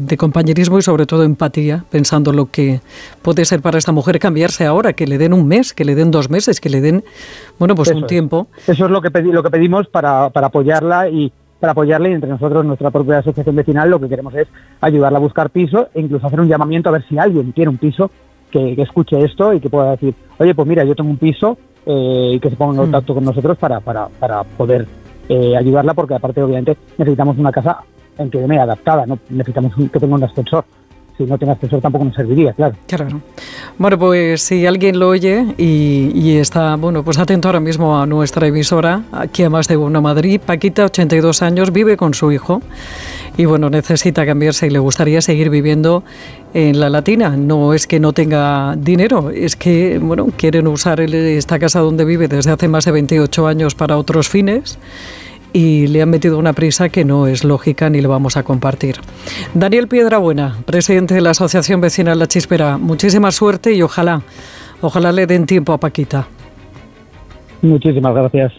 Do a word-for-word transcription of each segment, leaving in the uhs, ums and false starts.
de compañerismo y sobre todo empatía, pensando lo que puede ser para esta mujer cambiarse ahora, que le den un mes, que le den dos meses, que le den, bueno, pues Eso un es. tiempo. Eso es lo que, pedi- lo que pedimos para, para apoyarla y para apoyarle y entre nosotros, nuestra propia asociación vecinal, lo que queremos es ayudarla a buscar piso e incluso hacer un llamamiento a ver si alguien tiene un piso que, que escuche esto y que pueda decir, oye, pues mira, yo tengo un piso eh, y que se ponga en contacto mm. con nosotros para, para, para poder eh, ayudarla, porque aparte obviamente necesitamos una casa en que viene adaptada, no necesitamos un, que tenga un ascensor. Si no tenga ascensor tampoco nos serviría, claro. Claro. Bueno, pues si alguien lo oye y, y está, bueno, pues atento ahora mismo a nuestra emisora, aquí a Más de Uno Madrid, Paquita, ochenta y dos años, vive con su hijo y bueno, necesita cambiarse y le gustaría seguir viviendo en La Latina. No es que no tenga dinero, es que, bueno, quieren usar el, esta casa donde vive desde hace más de veintiocho años para otros fines. Y le han metido una prisa que no es lógica ni le vamos a compartir. Daniel Piedrabuena, presidente de la Asociación Vecinal La Chispera, muchísima suerte y ojalá, ojalá le den tiempo a Paquita. Muchísimas gracias.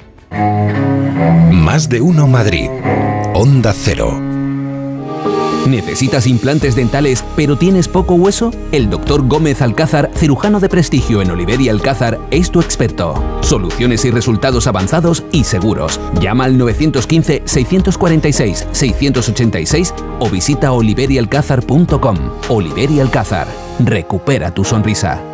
Más de Uno Madrid, Onda Cero. ¿Necesitas implantes dentales pero tienes poco hueso? El doctor Gómez Alcázar, cirujano de prestigio en Oliver y Alcázar, es tu experto. Soluciones y resultados avanzados y seguros. Llama al nueve uno cinco, seis cuatro seis, seis ocho seis o visita oliver y alcázar punto com. Oliver y Alcázar. Recupera tu sonrisa.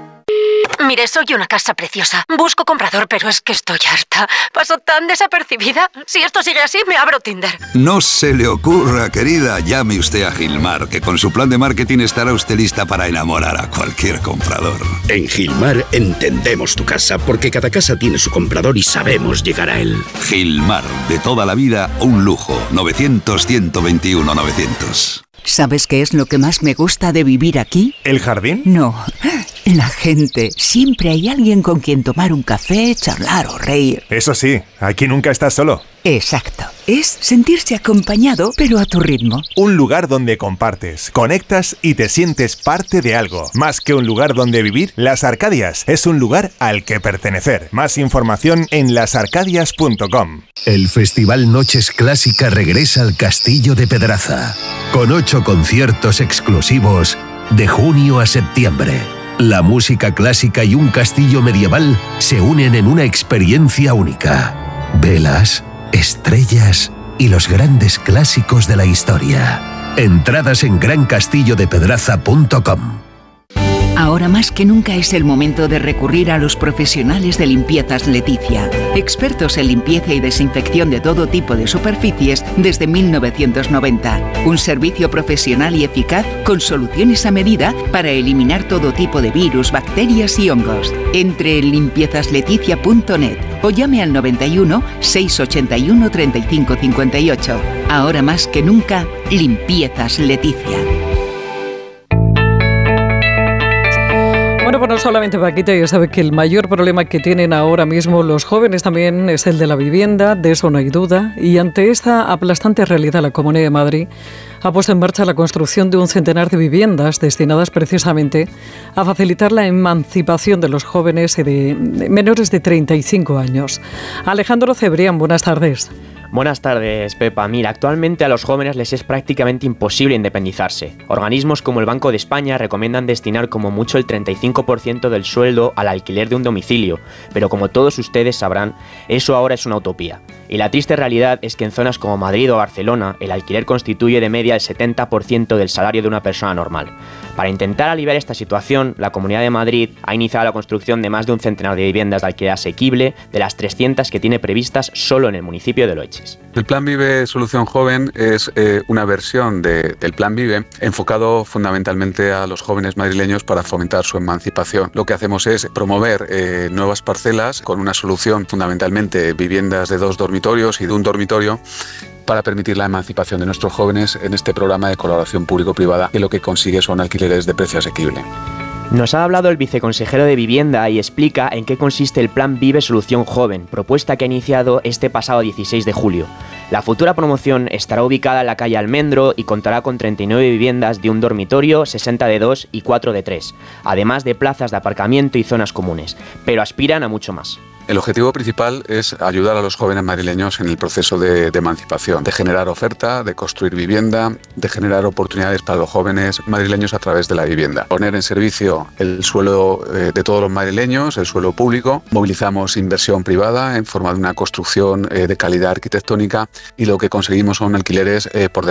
Mire, soy una casa preciosa. Busco comprador, pero es que estoy harta. Paso tan desapercibida. Si esto sigue así, me abro Tinder. No se le ocurra, querida. Llame usted a Gilmar, que con su plan de marketing estará usted lista para enamorar a cualquier comprador. En Gilmar entendemos tu casa, porque cada casa tiene su comprador y sabemos llegar a él. Gilmar, de toda la vida, un lujo. novecientos, ciento veintiuno, novecientos. ¿Sabes qué es lo que más me gusta de vivir aquí? ¿El jardín? No, la gente. Siempre hay alguien con quien tomar un café, charlar o reír. Eso sí, aquí nunca estás solo. Exacto. Es sentirse acompañado, pero a tu ritmo. Un lugar donde compartes, conectas y te sientes parte de algo. Más que un lugar donde vivir, Las Arcadias es un lugar al que pertenecer. Más información en las arcadias punto com. El Festival Noches Clásica regresa al Castillo de Pedraza, con ocho conciertos exclusivos de junio a septiembre. La música clásica y un castillo medieval se unen en una experiencia única. Velas, estrellas y los grandes clásicos de la historia. Entradas en gran castillo de pedraza punto com. Ahora más que nunca es el momento de recurrir a los profesionales de Limpiezas Leticia, expertos en limpieza y desinfección de todo tipo de superficies desde mil novecientos noventa. Un servicio profesional y eficaz con soluciones a medida para eliminar todo tipo de virus, bacterias y hongos. Entre en limpiezas leticia punto net o llame al noventa y uno, seiscientos ochenta y uno, treinta y cinco cincuenta y ocho. Ahora más que nunca, Limpiezas Leticia. Bueno, pues no solamente Paquita, ya sabe que el mayor problema que tienen ahora mismo los jóvenes también es el de la vivienda, de eso no hay duda, y ante esta aplastante realidad la Comunidad de Madrid ha puesto en marcha la construcción de un centenar de viviendas destinadas precisamente a facilitar la emancipación de los jóvenes y de, de menores de treinta y cinco años. Alejandro Cebrián, buenas tardes. Buenas tardes, Pepa. Mira, actualmente a los jóvenes les es prácticamente imposible independizarse. Organismos como el Banco de España recomiendan destinar como mucho el treinta y cinco por ciento del sueldo al alquiler de un domicilio, pero como todos ustedes sabrán, eso ahora es una utopía. Y la triste realidad es que en zonas como Madrid o Barcelona, el alquiler constituye de media el setenta por ciento del salario de una persona normal. Para intentar aliviar esta situación, la Comunidad de Madrid ha iniciado la construcción de más de un centenar de viviendas de alquiler asequible, de las trescientas que tiene previstas solo en el municipio de Loeches. El Plan Vive Solución Joven es eh, una versión de, del Plan Vive enfocado fundamentalmente a los jóvenes madrileños para fomentar su emancipación. Lo que hacemos es promover eh, nuevas parcelas con una solución fundamentalmente viviendas de dos dormitorios y de un dormitorio para permitir la emancipación de nuestros jóvenes en este programa de colaboración público-privada que lo que consigue son alquileres de precio asequible. Nos ha hablado el viceconsejero de Vivienda y explica en qué consiste el Plan Vive Solución Joven, propuesta que ha iniciado este pasado dieciséis de julio. La futura promoción estará ubicada en la calle Almendro y contará con treinta y nueve viviendas de un dormitorio, sesenta de dos y cuatro de tres, además de plazas de aparcamiento y zonas comunes, pero aspiran a mucho más. El objetivo principal es ayudar a los jóvenes madrileños en el proceso de, de emancipación, de generar oferta, de construir vivienda, de generar oportunidades para los jóvenes madrileños a través de la vivienda. Poner en servicio el suelo eh, de todos los madrileños, el suelo público. Movilizamos inversión privada en forma de una construcción eh, de calidad arquitectónica y lo que conseguimos son alquileres eh, por